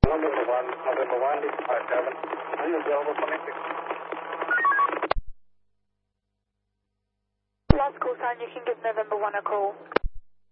November 1, this is 57. Are you available for next week? Last call sign, you can give November 1 a call.